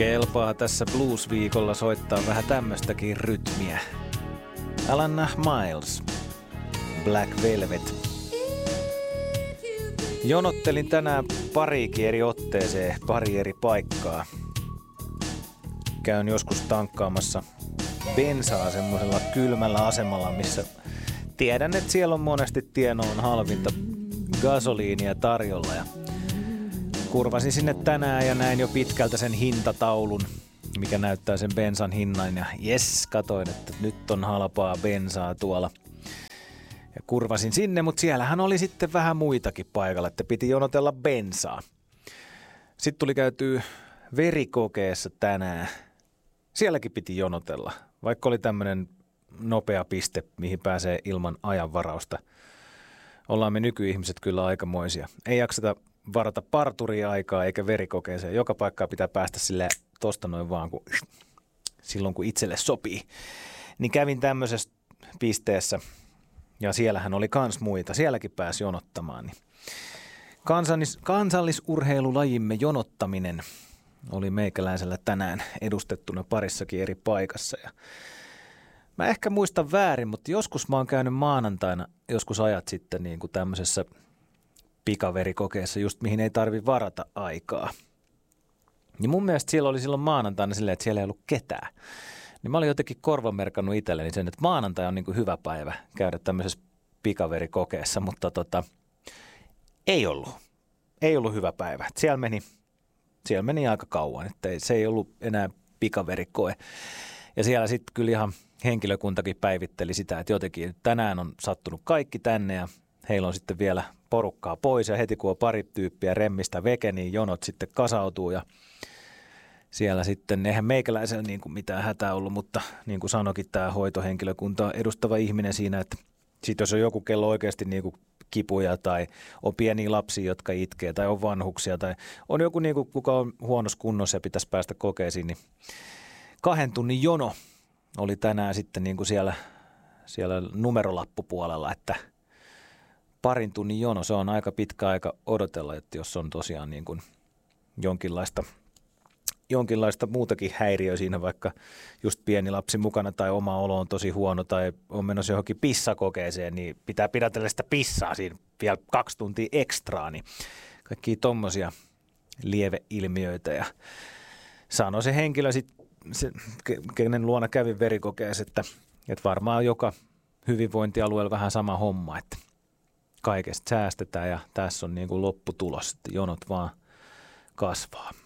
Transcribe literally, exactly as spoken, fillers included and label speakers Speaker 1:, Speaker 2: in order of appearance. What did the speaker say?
Speaker 1: Kelpaa tässä blues-viikolla soittaa vähän tämmöstäkin rytmiä. Alanna Miles, Black Velvet. Jonottelin tänään pariikin eri otteeseen, pari eri paikkaa. Käyn joskus tankkaamassa bensaa semmoisella kylmällä asemalla, missä tiedän, että siellä on monesti tienoon halvinta gasoliinia tarjolla. Ja kurvasin sinne tänään ja näin jo pitkältä sen hintataulun, mikä näyttää sen bensan hinnan. Ja jes, katoin, että nyt on halpaa bensaa tuolla. Ja kurvasin sinne, mutta siellähän oli sitten vähän muitakin paikalla, että piti jonotella bensaa. Sitten tuli käytyä verikokeessa tänään. Sielläkin piti jonotella, vaikka oli tämmöinen nopea piste, mihin pääsee ilman ajanvarausta. Ollaan me nykyihmiset kyllä aikamoisia. Ei jakseta varata parturia-aikaa eikä verikokeeseen. Joka paikkaa pitää päästä silleen tosta noin vaan, kun, silloin kun itselle sopii. Niin kävin tämmöisessä pisteessä, ja siellähän oli kans muita. Sielläkin pääsi jonottamaan. Niin Kansallis, kansallisurheilulajimme jonottaminen oli meikäläisellä tänään edustettuna parissakin eri paikassa. Ja mä ehkä muistan väärin, mutta joskus mä oon käynyt maanantaina, joskus ajat sitten niin kuin tämmöisessä pikaverikokeessa, just mihin ei tarvi varata aikaa. Ja mun mielestä siellä oli silloin maanantaina silleen, että siellä ei ollut ketään. Niin mä olin jotenkin korvamerkannut itselleni sen, että maanantai on niin kuin hyvä päivä käydä tämmöisessä pikaverikokeessa, mutta tota, ei ollut. Ei ollut hyvä päivä. Siellä meni, siellä meni aika kauan, että se ei ollut enää pikaverikoe. Ja siellä sitten kyllä ihan henkilökuntakin päivitteli sitä, että jotenkin tänään on sattunut kaikki tänne ja heillä on sitten vielä porukkaa pois ja heti kun on pari tyyppiä remmistä veke, niin jonot sitten kasautuu ja siellä sitten, eihän meikäläisellä niin kuin mitään hätää ollut, mutta niin kuin sanoikin tämä hoitohenkilökunta edustava ihminen siinä, että sitten jos on joku kello oikeasti niin kuin kipuja tai on pieniä lapsia, jotka itkee tai on vanhuksia tai on joku, niin kuin, kuka on huonossa kunnossa ja pitäisi päästä kokeisiin, niin kahden tunnin jono oli tänään sitten niin kuin siellä, siellä numerolappupuolella, että parin tunnin jono, se on aika pitkä aika odotella, että jos on tosiaan niin kuin jonkinlaista, jonkinlaista muutakin häiriöä siinä, vaikka just pieni lapsi mukana tai oma olo on tosi huono tai on menossa johonkin pissakokeeseen, niin pitää pidätellä sitä pissaa siinä vielä kaksi tuntia ekstraa, niin kaikkia tommosia lieveilmiöitä ja sanoi se henkilö sitten, se, kenen luona kävin verikokeessa, että, että varmaan joka hyvinvointialueella vähän sama homma, että kaikesta säästetään ja tässä on niin kuin lopputulos, että jonot vaan kasvaa.